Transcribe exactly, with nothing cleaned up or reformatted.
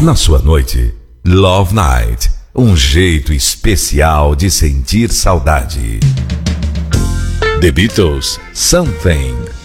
Na sua noite, Love Night, um jeito especial de sentir saudade. The Beatles, Something.